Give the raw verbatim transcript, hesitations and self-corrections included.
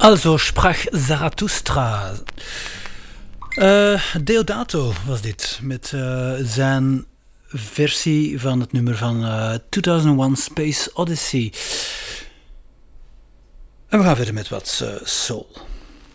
Also sprach Zarathustra. Uh, Deodato was dit, met uh, zijn versie van het nummer van uh, tweeduizend één Space Odyssey. En we gaan verder met wat uh, soul.